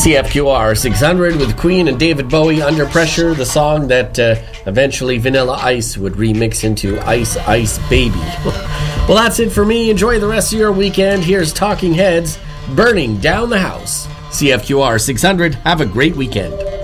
CFQR 600 with Queen and David Bowie, Under Pressure, the song that eventually Vanilla Ice would remix into Ice Ice Baby. Well, that's it for me. Enjoy the rest of your weekend. Here's Talking Heads, Burning Down the House. CFQR 600, have a great weekend.